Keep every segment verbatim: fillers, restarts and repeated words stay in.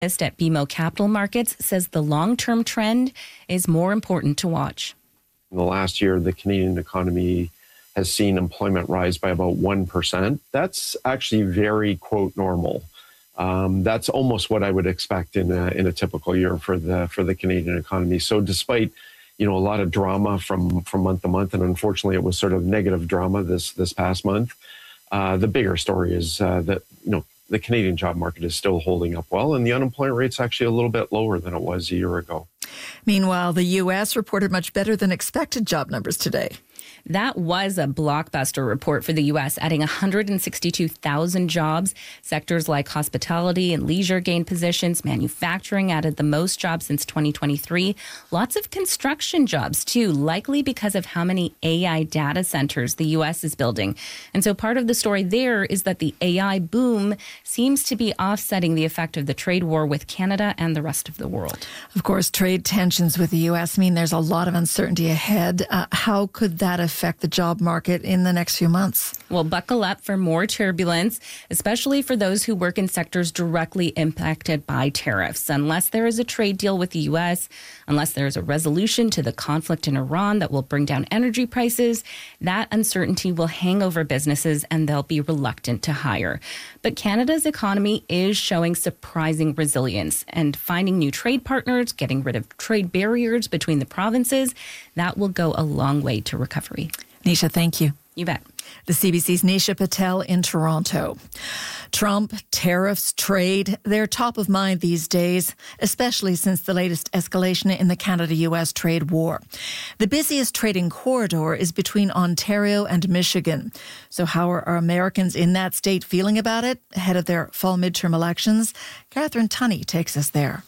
At B M O Capital Markets says the long-term trend is more important to watch. In the last year, the Canadian economy has seen employment rise by about one percent. That's actually very, quote, normal. Um, that's almost what I would expect in a, in a typical year for the for the Canadian economy. So despite, you know, a lot of drama from, from month to month, and unfortunately it was sort of negative drama this, this past month, uh, the bigger story is uh, that, you know, the Canadian job market is still holding up well, and the unemployment rate's actually a little bit lower than it was a year ago. Meanwhile, the U S reported much better than expected job numbers today. That was a blockbuster report for the U S, adding one hundred sixty-two thousand jobs. Sectors like hospitality and leisure gained positions. Manufacturing added the most jobs since twenty twenty-three. Lots of construction jobs, too, likely because of how many A I data centers the U S is building. And so part of the story there is that the A I boom seems to be offsetting the effect of the trade war with Canada and the rest of the world. Of course, trade tensions with the U S mean there's a lot of uncertainty ahead. Uh, how could that affect the job market in the next few months? Well, buckle up for more turbulence, especially for those who work in sectors directly impacted by tariffs. Unless there is a trade deal with the U S, unless there is a resolution to the conflict in Iran that will bring down energy prices, that uncertainty will hang over businesses and they'll be reluctant to hire. But Canada's economy is showing surprising resilience, and finding new trade partners, getting rid of trade barriers between the provinces, that will go a long way to recovery. Nisha, thank you. You bet. The C B C's Nisha Patel in Toronto. Trump, tariffs, trade, they're top of mind these days, especially since the latest escalation in the Canada-U S trade war. The busiest trading corridor is between Ontario and Michigan. So how are our Americans in that state feeling about it ahead of their fall midterm elections? Catherine Tunney takes us there.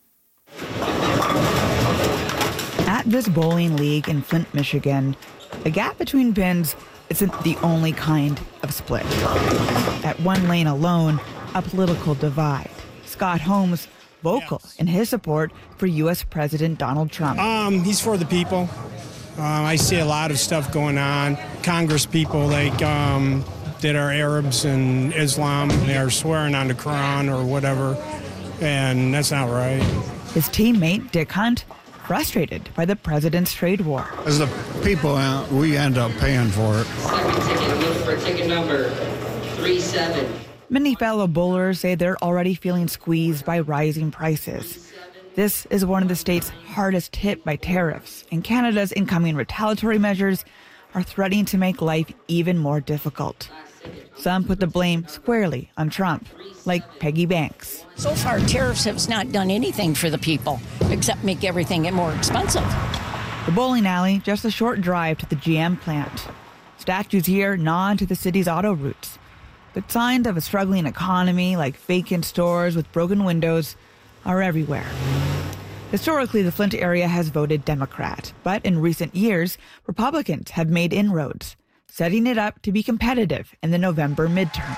At this bowling league in Flint, Michigan, the gap between bins isn't the only kind of split. At one lane alone, a political divide. Scott Holmes, vocal yes. in his support for U S President Donald Trump. Um, he's for the people. Uh, I see a lot of stuff going on. Congress people like um, that are Arabs and Islam, they are swearing on the Quran or whatever, and that's not right. His teammate, Dick Hunt, frustrated by the president's trade war. As the people, uh, we end up paying for it. Second ticket, look for ticket number three seven. Many fellow bowlers say they're already feeling squeezed by rising prices. This is one of the states hardest hit by tariffs, and Canada's incoming retaliatory measures are threatening to make life even more difficult. Some put the blame squarely on Trump, like Peggy Banks. So far, tariffs have not done anything for the people, except make everything more expensive. The bowling alley, just a short drive to the G M plant. Statues here nod to the city's auto routes. But signs of a struggling economy, like vacant stores with broken windows, are everywhere. Historically, the Flint area has voted Democrat, but in recent years, Republicans have made inroads, setting it up to be competitive in the November midterms.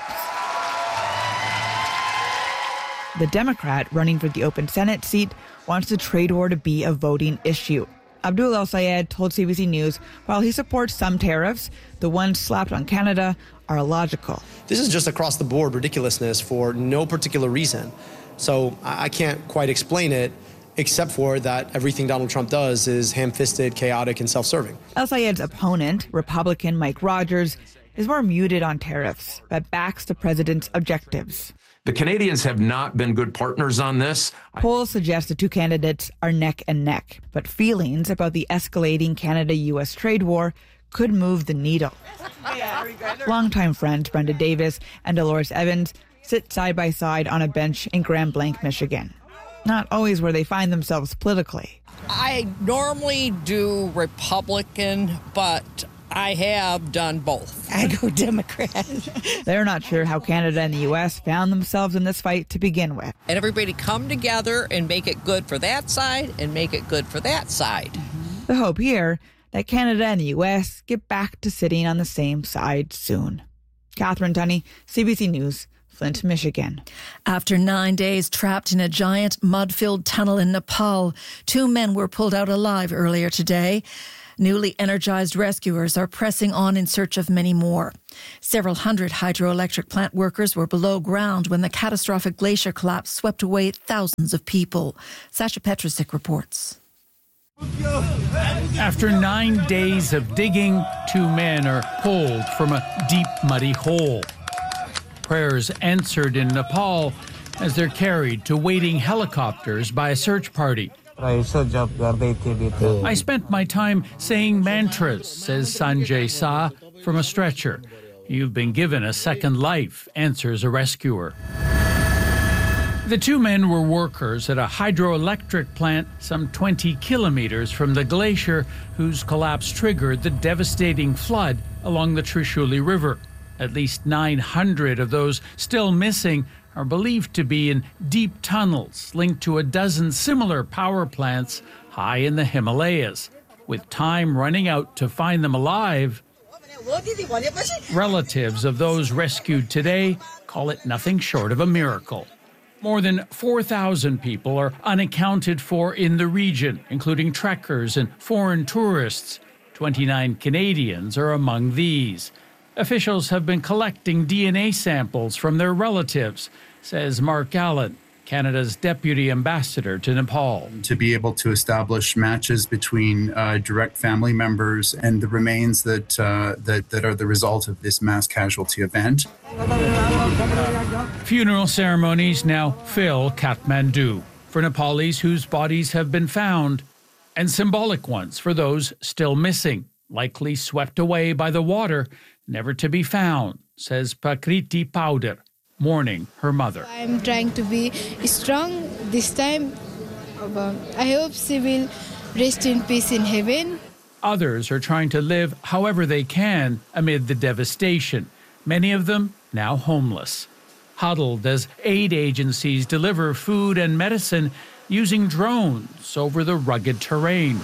The Democrat running for the open Senate seat wants the trade war to be a voting issue. Abdul El-Sayed told C B C News while he supports some tariffs, the ones slapped on Canada are illogical. This is just across the board ridiculousness for no particular reason. So I can't quite explain it, except for that everything Donald Trump does is ham-fisted, chaotic, and self-serving. El-Sayed's opponent, Republican Mike Rogers, is more muted on tariffs, but backs the president's objectives. The Canadians have not been good partners on this. Polls suggest the two candidates are neck and neck, but feelings about the escalating Canada-U S trade war could move the needle. Longtime friends Brenda Davis and Dolores Evans sit side by side on a bench in Grand Blanc, Michigan. Not always where they find themselves politically. I normally do Republican, but I have done both. I go Democrat. They're not sure how Canada and the U S found themselves in this fight to begin with. And everybody come together and make it good for that side and make it good for that side. Mm-hmm. The hope here that Canada and the U S get back to sitting on the same side soon. Catherine Tunney, C B C News, Flint, Michigan. After nine days trapped in a giant mud-filled tunnel in Nepal, two men were pulled out alive earlier today. Newly energized rescuers are pressing on in search of many more. Several hundred hydroelectric plant workers were below ground when the catastrophic glacier collapse swept away thousands of people. Sasha Petrusik reports. After nine days of digging, two men are pulled from a deep, muddy hole. Prayers answered in Nepal as they're carried to waiting helicopters by a search party. I spent my time saying mantras, says Sanjay Sa from a stretcher. You've been given a second life, answers a rescuer. The two men were workers at a hydroelectric plant some twenty kilometers from the glacier, whose collapse triggered the devastating flood along the Trishuli River. At least nine hundred of those still missing are believed to be in deep tunnels linked to a dozen similar power plants high in the Himalayas. With time running out to find them alive, relatives of those rescued today call it nothing short of a miracle. More than four thousand people are unaccounted for in the region, including trekkers and foreign tourists. twenty-nine Canadians are among these. Officials have been collecting D N A samples from their relatives, says Mark Allen, Canada's deputy ambassador to Nepal. To be able to establish matches between uh, direct family members and the remains that, uh, that that are the result of this mass casualty event. Funeral ceremonies now fill Kathmandu for Nepalis whose bodies have been found, and symbolic ones for those still missing, likely swept away by the water, never to be found, says Prakriti Powder, mourning her mother. I'm trying to be strong this time. I hope she will rest in peace in heaven. Others are trying to live however they can amid the devastation, many of them now homeless, huddled as aid agencies deliver food and medicine using drones over the rugged terrain.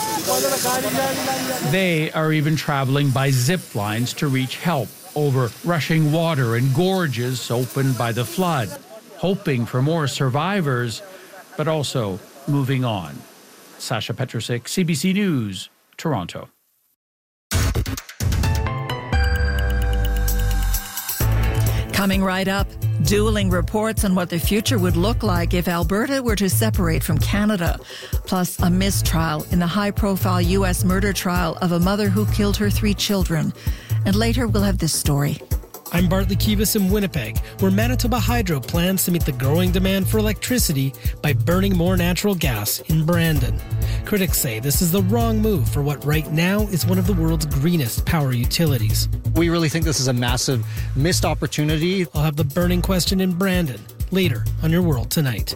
They are even traveling by zip lines to reach help over rushing water and gorges opened by the flood, hoping for more survivors, but also moving on. Sasha Petrusik, C B C News, Toronto. Coming right up, dueling reports on what the future would look like if Alberta were to separate from Canada, plus a mistrial in the high-profile U S murder trial of a mother who killed her three children. And later we'll have this story. I'm Bartley Kivas in Winnipeg, where Manitoba Hydro plans to meet the growing demand for electricity by burning more natural gas in Brandon. Critics say this is the wrong move for what right now is one of the world's greenest power utilities. We really think this is a massive missed opportunity. I'll have the burning question in Brandon later on Your World Tonight.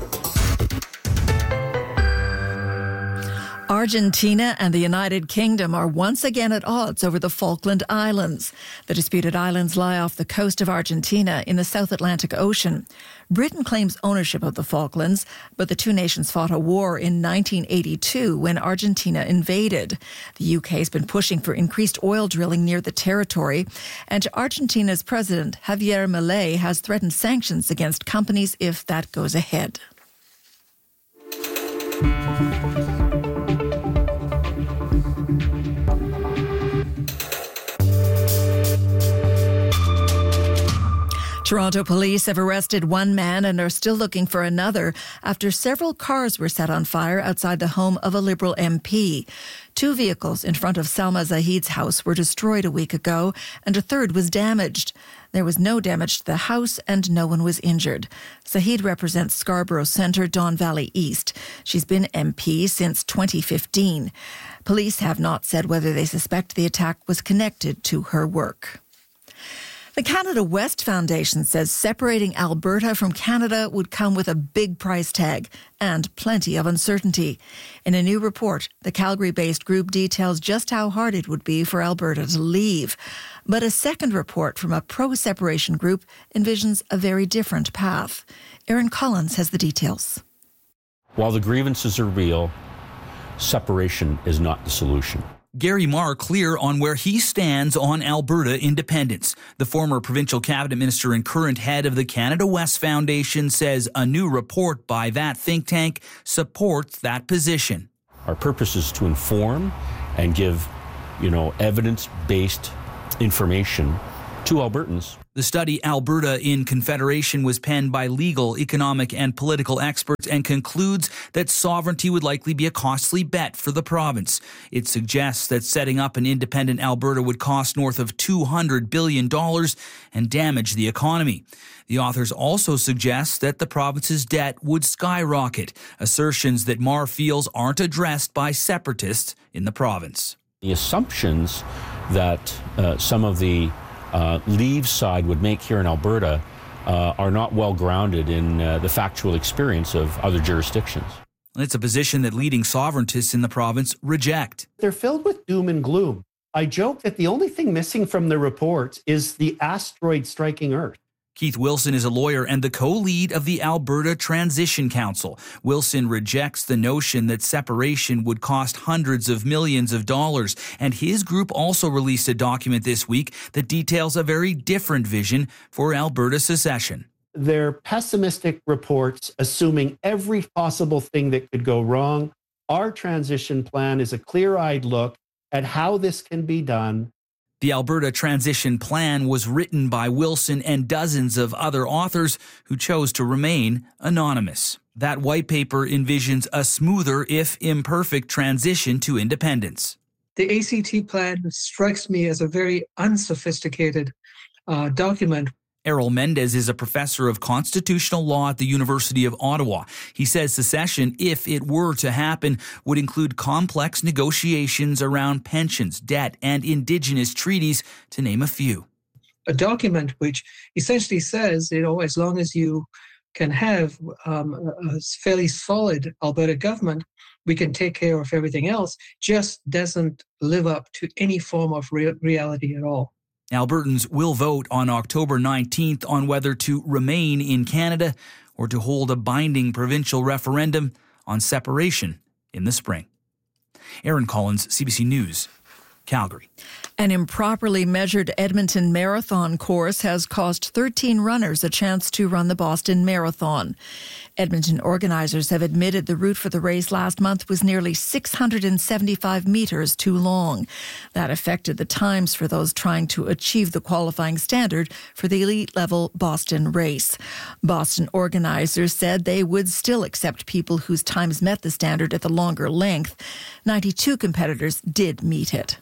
Argentina and the United Kingdom are once again at odds over the Falkland Islands. The disputed islands lie off the coast of Argentina in the South Atlantic Ocean. Britain claims ownership of the Falklands, but the two nations fought a war in nineteen eighty-two when Argentina invaded. The U K has been pushing for increased oil drilling near the territory, and Argentina's President Javier Milei has threatened sanctions against companies if that goes ahead. Toronto police have arrested one man and are still looking for another after several cars were set on fire outside the home of a Liberal M P. Two vehicles in front of Salma Zahid's house were destroyed a week ago, and a third was damaged. There was no damage to the house and no one was injured. Zahid represents Scarborough Centre, Don Valley East. She's been M P since twenty fifteen. Police have not said whether they suspect the attack was connected to her work. The Canada West Foundation says separating Alberta from Canada would come with a big price tag and plenty of uncertainty. In a new report, the Calgary-based group details just how hard it would be for Alberta to leave. But a second report from a pro-separation group envisions a very different path. Aaron Collins has the details. While the grievances are real, separation is not the solution. Gary Marr clear on where he stands on Alberta independence. The former provincial cabinet minister and current head of the Canada West Foundation says a new report by that think tank supports that position. Our purpose is to inform and give, you know, evidence-based information to Albertans. The study, Alberta in Confederation, was penned by legal, economic, and political experts and concludes that sovereignty would likely be a costly bet for the province. It suggests that setting up an independent Alberta would cost north of two hundred billion dollars and damage the economy. The authors also suggest that the province's debt would skyrocket, assertions that Marr feels aren't addressed by separatists in the province. The assumptions that uh, some of the Uh, Leave side would make here in Alberta uh, are not well grounded in uh, the factual experience of other jurisdictions. It's a position that leading sovereigntists in the province reject. They're filled with doom and gloom. I joke that the only thing missing from the report is the asteroid striking Earth. Keith Wilson is a lawyer and the co-lead of the Alberta Transition Council. Wilson rejects the notion that separation would cost hundreds of millions of dollars, and his group also released a document this week that details a very different vision for Alberta secession. They're pessimistic reports assuming every possible thing that could go wrong. Our transition plan is a clear-eyed look at how this can be done. The Alberta Transition Plan was written by Wilson and dozens of other authors who chose to remain anonymous. That white paper envisions a smoother, if imperfect, transition to independence. The A C T plan strikes me as a very unsophisticated uh, document. Errol Mendez is a professor of constitutional law at the University of Ottawa. He says secession, if it were to happen, would include complex negotiations around pensions, debt, and Indigenous treaties, to name a few. A document which essentially says, you know, as long as you can have um, a fairly solid Alberta government, we can take care of everything else, just doesn't live up to any form of re- reality at all. Albertans will vote on October nineteenth on whether to remain in Canada or to hold a binding provincial referendum on separation in the spring. Aaron Collins, C B C News, Calgary. An improperly measured Edmonton Marathon course has cost thirteen runners a chance to run the Boston Marathon. Edmonton organizers have admitted the route for the race last month was nearly six hundred seventy-five metres too long. That affected the times for those trying to achieve the qualifying standard for the elite-level Boston race. Boston organizers said they would still accept people whose times met the standard at the longer length. ninety-two competitors did meet it.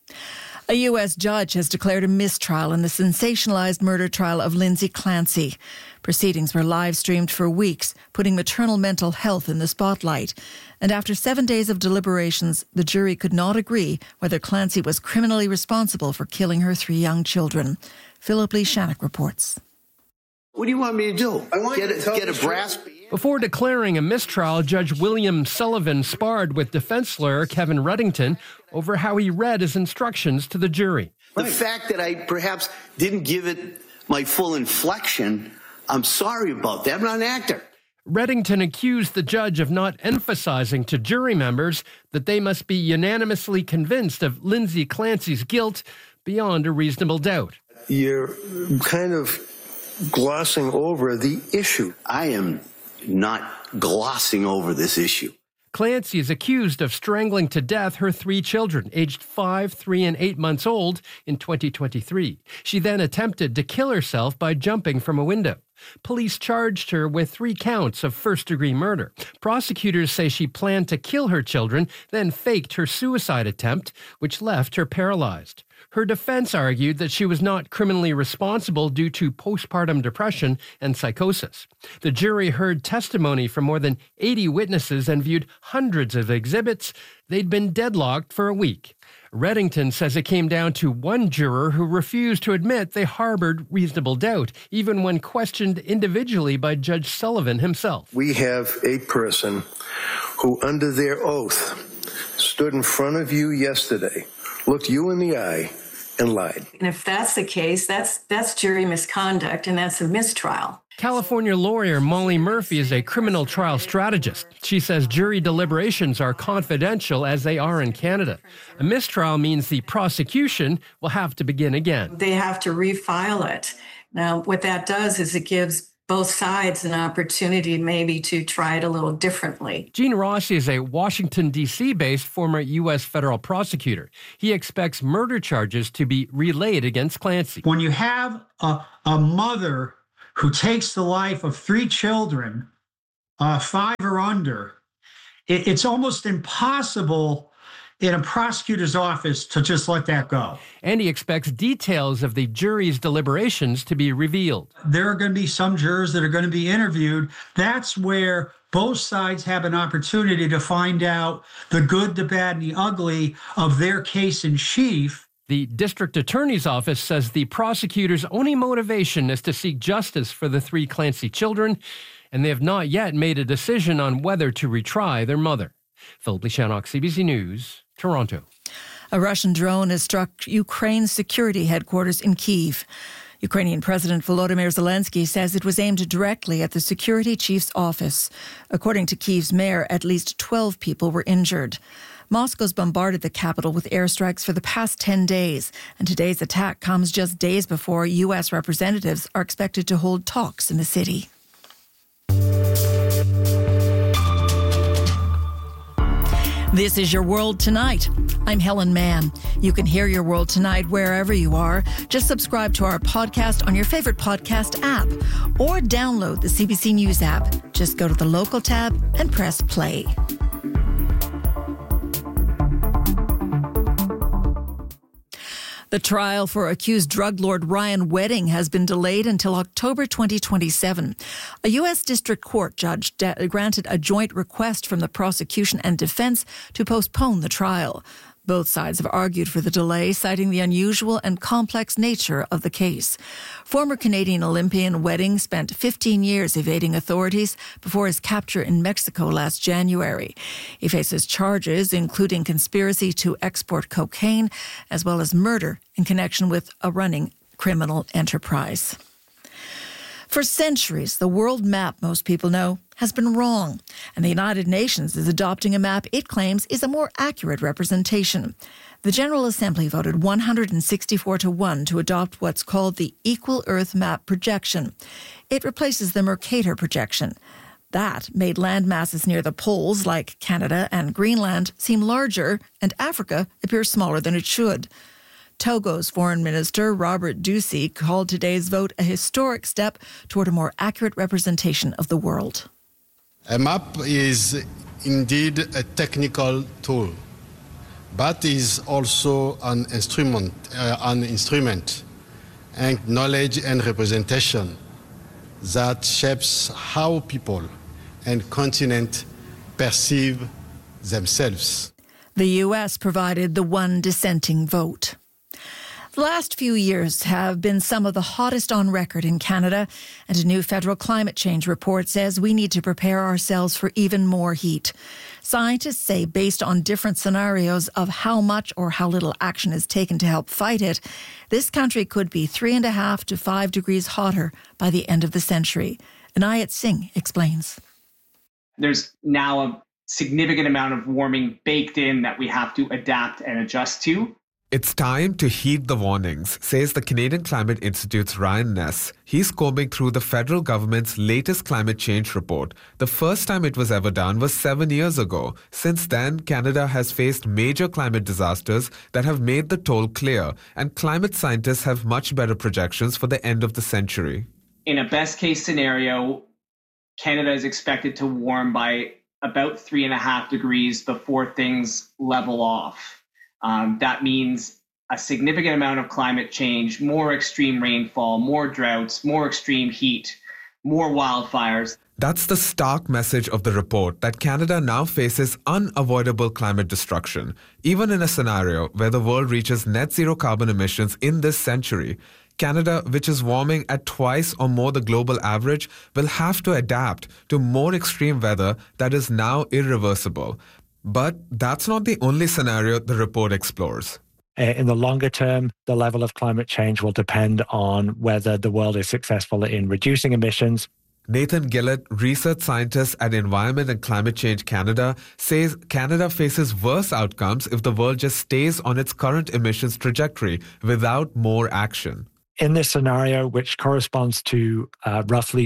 A U S judge has declared a mistrial in the sensationalized murder trial of Lindsay Clancy. Proceedings were live-streamed for weeks, putting maternal mental health in the spotlight. And after seven days of deliberations, the jury could not agree whether Clancy was criminally responsible for killing her three young children. Philip Lee Shannock reports. What do you want me to do? I want get, you to a, get a brass... Before declaring a mistrial, Judge William Sullivan sparred with defense lawyer Kevin Ruddington over how he read his instructions to the jury. The right. fact that I perhaps didn't give it my full inflection, I'm sorry about that. I'm not an actor. Ruddington accused the judge of not emphasizing to jury members that they must be unanimously convinced of Lindsay Clancy's guilt beyond a reasonable doubt. You're kind of glossing over the issue. I am not glossing over this issue. Clancy is accused of strangling to death her three children, aged five, three, and eight months old, in twenty twenty-three. She then attempted to kill herself by jumping from a window. Police charged her with three counts of first-degree murder. Prosecutors say she planned to kill her children, then faked her suicide attempt, which left her paralyzed. Her defense argued that she was not criminally responsible due to postpartum depression and psychosis. The jury heard testimony from more than eighty witnesses and viewed hundreds of exhibits. They'd been deadlocked for a week. Ruddington says it came down to one juror who refused to admit they harbored reasonable doubt, even when questioned individually by Judge Sullivan himself. We have a person who, under their oath, stood in front of you yesterday, looked you in the eye, and lied. And if that's the case, that's that's jury misconduct, and that's a mistrial. California lawyer Molly Murphy is a criminal trial strategist. She says jury deliberations are confidential as they are in Canada. A mistrial means the prosecution will have to begin again. They have to refile it. Now, what that does is it gives both sides an opportunity maybe to try it a little differently. Gene Rossi is a Washington, D C-based former U S federal prosecutor. He expects murder charges to be relayed against Clancy. When you have a, a mother who takes the life of three children, uh, five or under, it, it's almost impossible in a prosecutor's office to just let that go. And he expects details of the jury's deliberations to be revealed. There are going to be some jurors that are going to be interviewed. That's where both sides have an opportunity to find out the good, the bad, and the ugly of their case in chief. The district attorney's office says the prosecutor's only motivation is to seek justice for the three Clancy children, and they have not yet made a decision on whether to retry their mother. Philip Lishanok, C B C News, Toronto. A Russian drone has struck Ukraine's security headquarters in Kyiv. Ukrainian President Volodymyr Zelensky says it was aimed directly at the security chief's office. According to Kyiv's mayor, at least twelve people were injured. Moscow's bombarded the capital with airstrikes for the past ten days, and today's attack comes just days before U S representatives are expected to hold talks in the city. This is Your World Tonight. I'm Helen Mann. You can hear Your World Tonight wherever you are. Just subscribe to our podcast on your favorite podcast app or download the C B C News app. Just go to the local tab and press play. The trial for accused drug lord Ryan Wedding has been delayed until October twenty twenty-seven. A U S district court judge de- granted a joint request from the prosecution and defense to postpone the trial. Both sides have argued for the delay, citing the unusual and complex nature of the case. Former Canadian Olympian Wedding spent fifteen years evading authorities before his capture in Mexico last January. He faces charges including conspiracy to export cocaine, as well as murder in connection with a running criminal enterprise. For centuries, the world map, most people know, has been wrong, and the United Nations is adopting a map it claims is a more accurate representation. The General Assembly voted one hundred sixty-four to one to adopt what's called the Equal Earth Map projection. It replaces the Mercator projection. That made land masses near the poles, like Canada and Greenland, seem larger, and Africa appear smaller than it should. Togo's Foreign Minister Robert Ducey called today's vote a historic step toward a more accurate representation of the world. A map is indeed a technical tool, but is also an instrument, uh, an instrument, and knowledge and representation that shapes how people and continent perceive themselves. The U S provided the one dissenting vote. The last few years have been some of the hottest on record in Canada, and a new federal climate change report says we need to prepare ourselves for even more heat. Scientists say, based on different scenarios of how much or how little action is taken to help fight it, this country could be three and a half to five degrees hotter by the end of the century. Anayat Singh explains. There's now a significant amount of warming baked in that we have to adapt and adjust to. It's time to heed the warnings, says the Canadian Climate Institute's Ryan Ness. He's combing through the federal government's latest climate change report. The first time it was ever done was seven years ago. Since then, Canada has faced major climate disasters that have made the toll clear, and climate scientists have much better projections for the end of the century. In a best case scenario, Canada is expected to warm by about three and a half degrees before things level off. Um, that means a significant amount of climate change, more extreme rainfall, more droughts, more extreme heat, more wildfires. That's the stark message of the report, that Canada now faces unavoidable climate destruction, even in a scenario where the world reaches net zero carbon emissions in this century. Canada, which is warming at twice or more the global average, will have to adapt to more extreme weather that is now irreversible. But that's not the only scenario the report explores. In the longer term, the level of climate change will depend on whether the world is successful in reducing emissions. Nathan Gillett, research scientist at Environment and Climate Change Canada, says Canada faces worse outcomes if the world just stays on its current emissions trajectory without more action. In this scenario, which corresponds to uh, roughly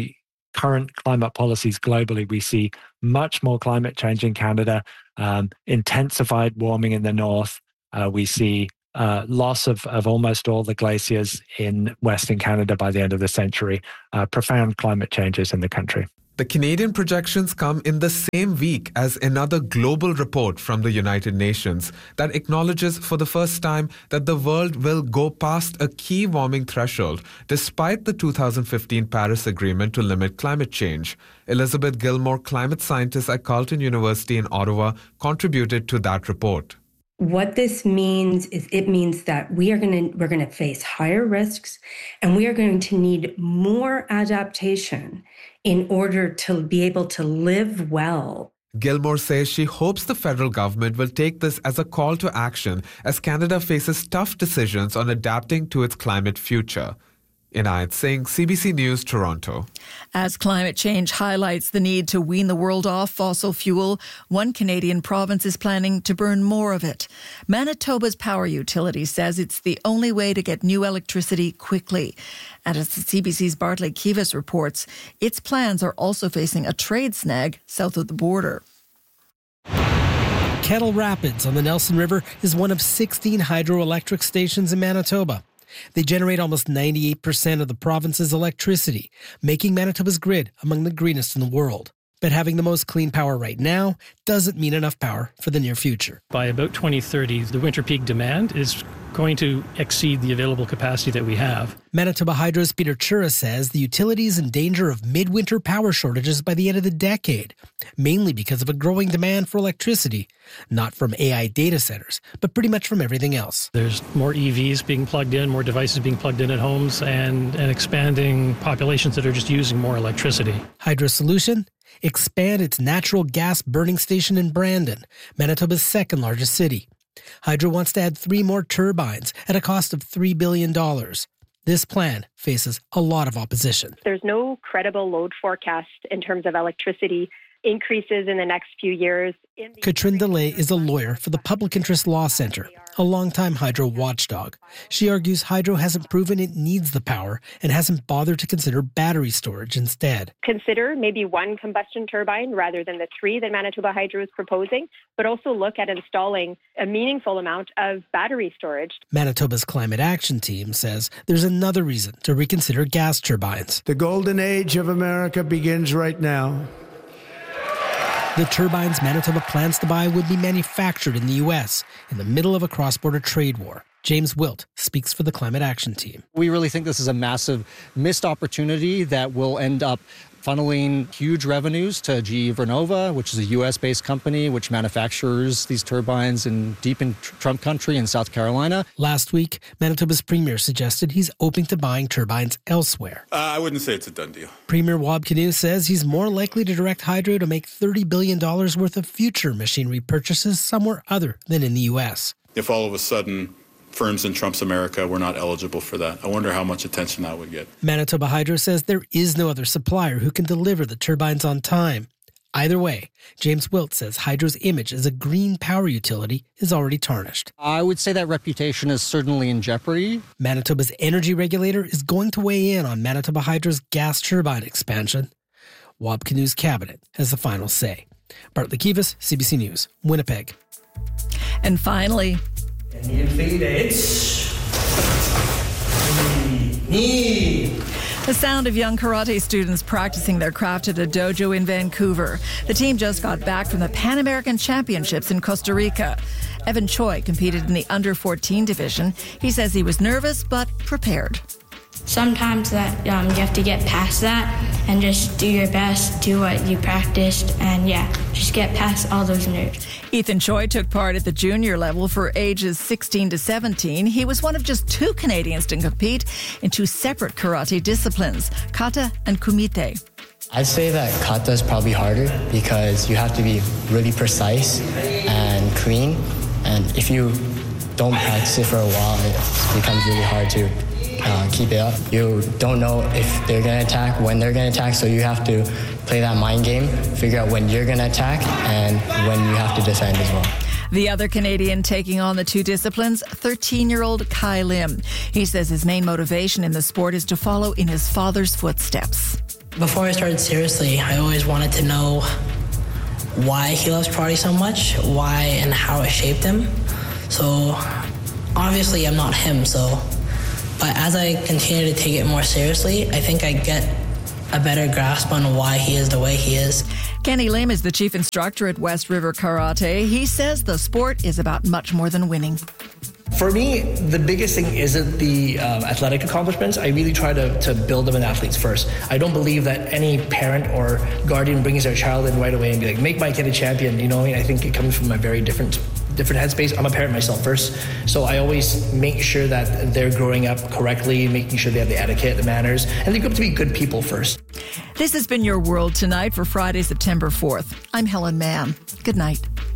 current climate policies globally, we see much more climate change in Canada, um, intensified warming in the north. Uh, we see uh, loss of, of almost all the glaciers in Western Canada by the end of the century, uh, profound climate changes in the country. The Canadian projections come in the same week as another global report from the United Nations that acknowledges for the first time that the world will go past a key warming threshold despite the two thousand fifteen Paris Agreement to limit climate change. Elizabeth Gilmore, climate scientist at Carleton University in Ottawa, contributed to that report. What this means is it means that we are going to we're going to face higher risks, and we are going to need more adaptation in order to be able to live well. Gilmore says she hopes the federal government will take this as a call to action as Canada faces tough decisions on adapting to its climate future. Inayat Singh, C B C News, Toronto. As climate change highlights the need to wean the world off fossil fuel, one Canadian province is planning to burn more of it. Manitoba's power utility says it's the only way to get new electricity quickly. And as the C B C's Bartley Kivas reports, its plans are also facing a trade snag south of the border. Kettle Rapids on the Nelson River is one of sixteen hydroelectric stations in Manitoba. They generate almost ninety-eight percent of the province's electricity, making Manitoba's grid among the greenest in the world. But having the most clean power right now doesn't mean enough power for the near future. By about twenty thirty, the winter peak demand is going to exceed the available capacity that we have. Manitoba Hydro's Peter Chura says the utility is in danger of midwinter power shortages by the end of the decade, mainly because of a growing demand for electricity, not from A I data centers, but pretty much from everything else. There's more E Vs being plugged in, more devices being plugged in at homes, and, and expanding populations that are just using more electricity. Hydro's solution? Expand its natural gas burning station in Brandon, Manitoba's second largest city. Hydro wants to add three more turbines at a cost of three billion dollars. This plan faces a lot of opposition. There's no credible load forecast in terms of electricity increases in the next few years. Katrin DeLay is a lawyer for the Public Interest Law Centre, a longtime hydro watchdog. She argues hydro hasn't proven it needs the power and hasn't bothered to consider battery storage instead. Consider maybe one combustion turbine rather than the three that Manitoba Hydro is proposing, but also look at installing a meaningful amount of battery storage. Manitoba's Climate Action Team says there's another reason to reconsider gas turbines. The golden age of America begins right now. The turbines Manitoba plans to buy would be manufactured in the U S in the middle of a cross-border trade war. James Wilt speaks for the Climate Action Team. We really think this is a massive missed opportunity that will end up funneling huge revenues to G E Vernova, which is a U S-based company which manufactures these turbines in deep in Trump country in South Carolina. Last week, Manitoba's premier suggested he's open to buying turbines elsewhere. Uh, I wouldn't say it's a done deal. Premier Wab Kinew says he's more likely to direct Hydro to make thirty billion dollars worth of future machinery purchases somewhere other than in the U S. If all of a sudden firms in Trump's America were not eligible for that, I wonder how much attention that would get. Manitoba Hydro says there is no other supplier who can deliver the turbines on time. Either way, James Wilt says Hydro's image as a green power utility is already tarnished. I would say that reputation is certainly in jeopardy. Manitoba's energy regulator is going to weigh in on Manitoba Hydro's gas turbine expansion. Wab Kinew's cabinet has the final say. Bartley Kivas, C B C News, Winnipeg. And finally, the sound of young karate students practicing their craft at a dojo in Vancouver. The team just got back from the Pan American Championships in Costa Rica. Evan Choi competed in the under fourteen division. He says he was nervous but prepared. Sometimes that um, you have to get past that and just do your best, do what you practiced, and yeah, just get past all those nerves. Ethan Choi took part at the junior level for ages sixteen to seventeen. He was one of just two Canadians to compete in two separate karate disciplines, kata and kumite. I'd say that kata is probably harder because you have to be really precise and clean, and if you don't practice it for a while, it becomes really hard to Uh, keep it up. You don't know if they're going to attack, when they're going to attack, so you have to play that mind game, figure out when you're going to attack and when you have to defend as well. The other Canadian taking on the two disciplines, thirteen-year-old Kai Lim. He says his main motivation in the sport is to follow in his father's footsteps. Before I started seriously, I always wanted to know why he loves karate so much, why and how it shaped him. So obviously I'm not him, so, but as I continue to take it more seriously, I think I get a better grasp on why he is the way he is. Kenny Lim is the chief instructor at West River Karate. He says the sport is about much more than winning. For me, the biggest thing isn't the um, athletic accomplishments. I really try to, to build them in athletes first. I don't believe that any parent or guardian brings their child in right away and be like, make my kid a champion. You know what I mean? I think it comes from a very different different headspace. I'm a parent myself first, so I always make sure that they're growing up correctly, making sure they have the etiquette, the manners, and they grow up to be good people first. This has been Your World Tonight for Friday, September fourth. I'm Helen Mann. Good night.